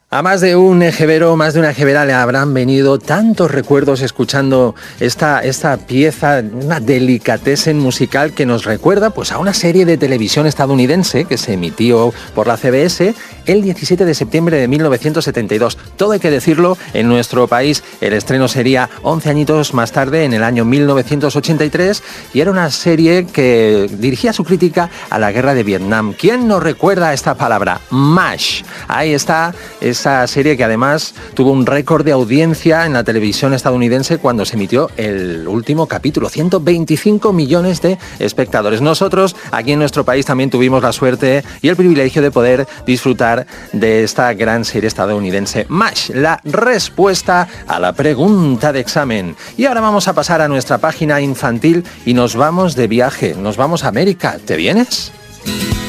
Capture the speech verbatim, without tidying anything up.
A más de un ejevero, más de una ejevera le habrán venido tantos recuerdos escuchando esta, esta pieza, una delicatessen musical que nos recuerda pues, a una serie de televisión estadounidense que se emitió por la C B S el diecisiete de septiembre de mil novecientos setenta y dos. Todo hay que decirlo, en nuestro país el estreno sería once añitos más tarde, en el año mil novecientos ochenta y tres, y era una serie que dirigía su crítica a la guerra de Vietnam. ¿Quién no recuerda esta palabra? MASH. Ahí está, es esa serie que además tuvo un récord de audiencia en la televisión estadounidense cuando se emitió el último capítulo, ciento veinticinco millones de espectadores. Nosotros aquí en nuestro país también tuvimos la suerte y el privilegio de poder disfrutar de esta gran serie estadounidense, MASH, la respuesta a la pregunta de examen. Y ahora vamos a pasar a nuestra página infantil y nos vamos de viaje, nos vamos a América. ¿Te vienes?